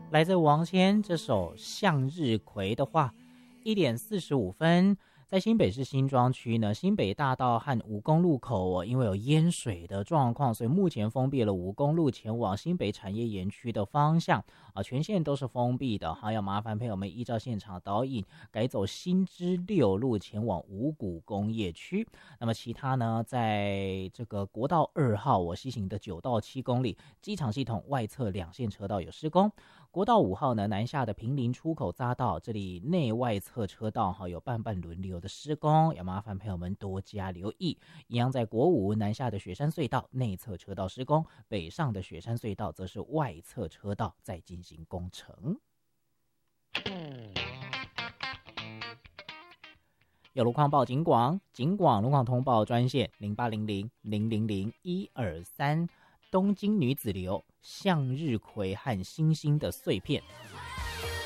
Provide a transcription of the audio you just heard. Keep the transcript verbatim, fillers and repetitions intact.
来自王谦这首《向日葵》的话，一点四十五分。在新北市新庄区呢，新北大道和吴公路口哦，因为有淹水的状况，所以目前封闭了吴公路前往新北产业园区的方向啊，全线都是封闭的。还要麻烦朋友们依照现场导引改走新知六路前往五股工业区。那么其他呢，在这个国道二号我西行的九到七公里，机场系统外侧两线车道有施工。国道五号呢，南下的坪林出口匝道，这里内外侧车道哈有半半轮流的施工，要麻烦朋友们多加留意。一样在国五南下的雪山隧道内侧车道施工，北上的雪山隧道则是外侧车道在进行工程。有路况报警广，警广路况通报专线零八零零零零零一二三。东京女子流向日葵和星星的碎片。